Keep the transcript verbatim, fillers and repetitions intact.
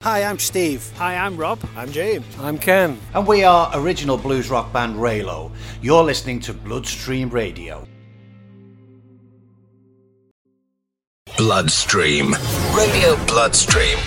Hi, I'm Steve. Hi, I'm Rob. I'm James. I'm Ken. And we are original blues rock band Raylo. You're listening to Bloodstream Radio. Bloodstream. Radio Bloodstream.